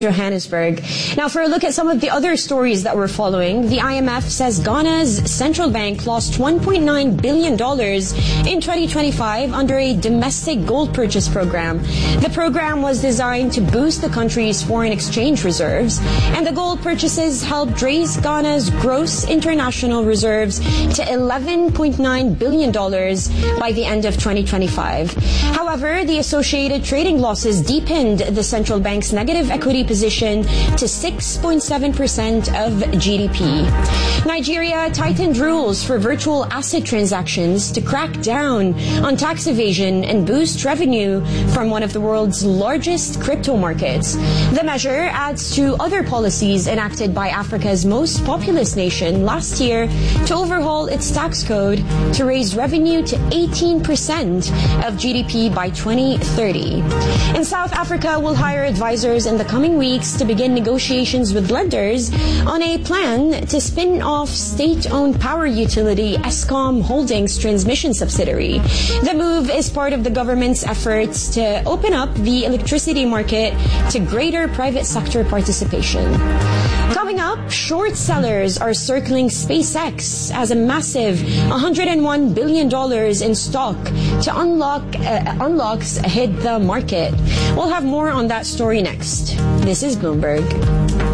Johannesburg. Now, for a look at some of the other stories that we're following, the IMF says Ghana's central bank lost $1.9 billion in 2025 under a domestic gold purchase program. The program was designed to boost the country's foreign exchange reserves, and the gold purchases helped raise Ghana's gross international reserves to $11.9 billion by the end of 2025. However, the associated trading losses deepened the central bank's negative equity position to 6.7% of GDP. Nigeria tightened rules for virtual asset transactions to crack down on tax evasion and boost revenue from one of the world's largest crypto markets. The measure adds to other policies enacted by Africa's most populous nation last year to overhaul its tax code to raise revenue to 18% of GDP by 2030. In South Africa, will hire advisors in the coming weeks to begin negotiations with lenders on a plan to spin off state-owned power utility Eskom Holdings transmission subsidiary. The move is part of the government's efforts to open up the electricity market to greater private sector participation. Coming up, short sellers are circling SpaceX as a massive $101 billion in stock to unlocks hit the market. We'll have more on that story next. This is Bloomberg.